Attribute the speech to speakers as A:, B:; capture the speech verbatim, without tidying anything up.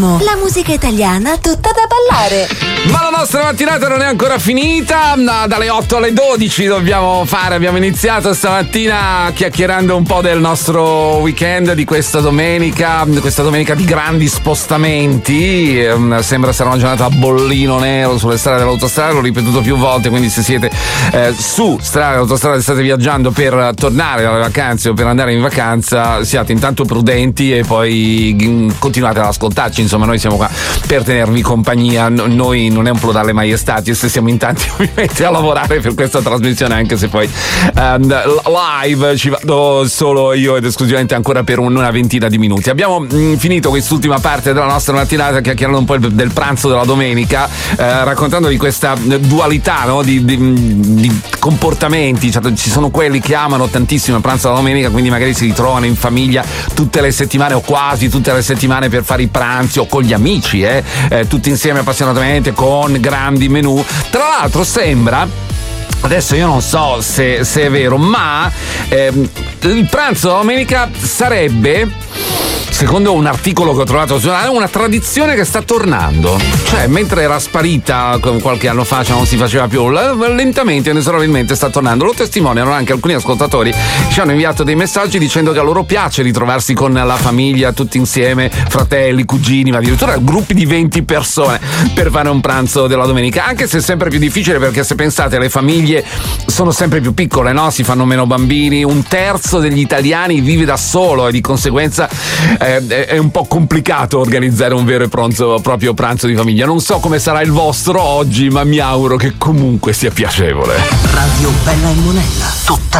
A: Sanremo, la musica italiana tutta da ballare.
B: Ma la nostra mattinata non è ancora finita, dalle otto alle dodici dobbiamo fare, abbiamo iniziato stamattina chiacchierando un po' del nostro weekend di questa domenica, questa domenica di grandi spostamenti, sembra sarà una giornata a bollino nero sulle strade dell'autostrada, l'ho ripetuto più volte, quindi se siete eh, su strade dell'autostrada e state viaggiando per tornare dalle vacanze o per andare in vacanza, siate intanto prudenti e poi continuate ad ascoltarci, insomma noi siamo qua per tenervi compagnia, noi non è un plurale maiestati, se siamo in tanti ovviamente a lavorare per questa trasmissione, anche se poi um, live ci vado solo io ed esclusivamente ancora per una ventina di minuti. Abbiamo mh, finito quest'ultima parte della nostra mattinata chiacchierando un po' del pranzo della domenica, eh, raccontando di questa dualità, no? di, di, di comportamenti, cioè, ci sono quelli che amano tantissimo il pranzo della domenica, quindi magari si ritrovano in famiglia tutte le settimane o quasi tutte le settimane per fare i pranzi o con gli amici, eh, eh, tutti insieme appassionatamente con grandi menù. Tra l'altro sembra, adesso io non so se, se è vero, ma ehm, il pranzo della domenica sarebbe, secondo un articolo che ho trovato su una tradizione che sta tornando, cioè mentre era sparita qualche anno fa, cioè non si faceva più, lentamente e inesorabilmente sta tornando. Lo testimoniano anche alcuni ascoltatori, ci hanno inviato dei messaggi dicendo che a loro piace ritrovarsi con la famiglia tutti insieme, fratelli, cugini, ma addirittura gruppi di venti persone per fare un pranzo della domenica, anche se è sempre più difficile, perché se pensate le famiglie sono sempre più piccole, no? Si fanno meno bambini, un terzo degli italiani vive da solo e di conseguenza eh, è un po' complicato organizzare un vero e pronto, proprio pranzo di famiglia. Non so come sarà il vostro oggi, ma mi auguro che comunque sia piacevole.
A: Radio Bella e Monella, tutta